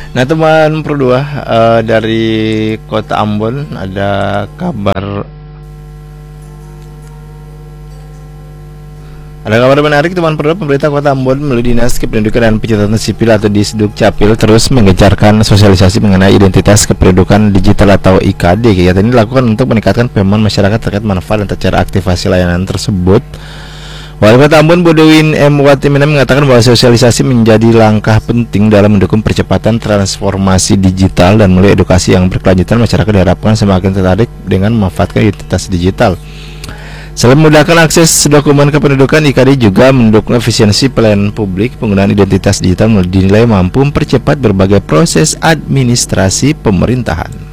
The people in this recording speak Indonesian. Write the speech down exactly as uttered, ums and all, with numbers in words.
Nah teman Pro dua, eh, dari kota Ambon ada kabar Ada kabar menarik teman Pro dua. Pemerintah Kota Ambon melalui Dinas Kependudukan dan Pencatatan Sipil atau Disdukcapil terus menggencarkan sosialisasi mengenai identitas kependudukan digital atau I K D. Kegiatan ini dilakukan untuk meningkatkan pemahaman masyarakat terkait manfaat dan cara aktivasi layanan tersebut. Wali Kota Ambon Bodewin M. Watimena mengatakan bahwa sosialisasi menjadi langkah penting dalam mendukung percepatan transformasi digital, dan melalui edukasi yang berkelanjutan masyarakat diharapkan semakin tertarik dengan memanfaatkan identitas digital. Selain memudahkan akses dokumen kependudukan, I K D juga mendukung efisiensi pelayanan publik. Penggunaan identitas digital dinilai mampu mempercepat berbagai proses administrasi pemerintahan.